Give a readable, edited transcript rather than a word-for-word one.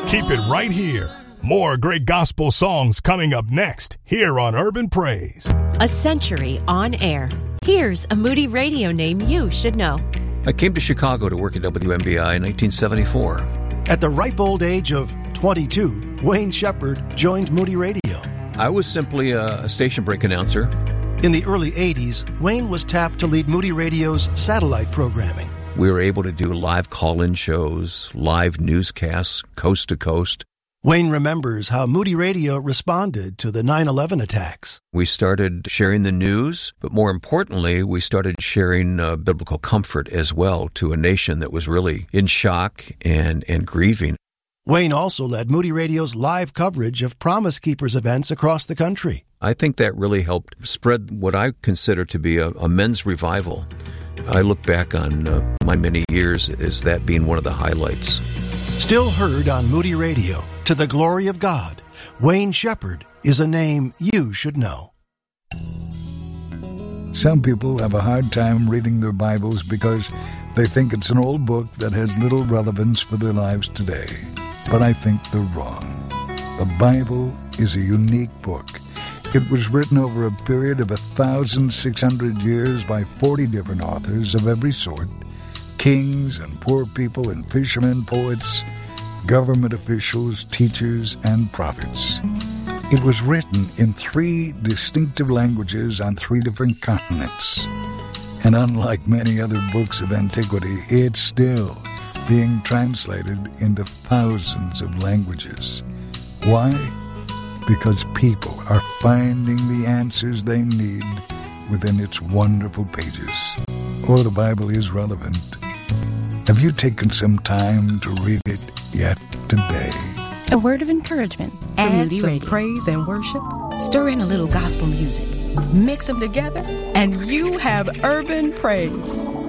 Keep it right here. More great gospel songs coming up next here on Urban Praise. A century on air. Here's a Moody Radio name you should know. I came to Chicago to work at WMBI in 1974. At the ripe old age of 22, Wayne Shepherd joined Moody Radio. I was simply a station break announcer. In the early 80s, Wayne was tapped to lead Moody Radio's satellite programming. We were able to do live call-in shows, live newscasts, coast to coast. Wayne remembers how Moody Radio responded to the 9/11 attacks. We started sharing the news, but more importantly, we started sharing biblical comfort as well to a nation that was really in shock and grieving. Wayne also led Moody Radio's live coverage of Promise Keepers events across the country. I think that really helped spread what I consider to be a men's revival. I look back on my many years as that being one of the highlights. Still heard on Moody Radio, to the glory of God, Wayne Shepherd is a name you should know. Some people have a hard time reading their Bibles because they think it's an old book that has little relevance for their lives today. But I think they're wrong. The Bible is a unique book. It was written over a period of 1,600 years by 40 different authors of every sort, kings and poor people and fishermen, poets, government officials, teachers, and prophets. It was written in 3 distinctive languages on 3 different continents. And unlike many other books of antiquity, it's still being translated into thousands of languages. Why? Because people are finding the answers they need within its wonderful pages. Oh, the Bible is relevant. Have you taken some time to read it yet today? A word of encouragement. Add some praise and worship. Stir in a little gospel music. Mix them together, and you have Urban Praise.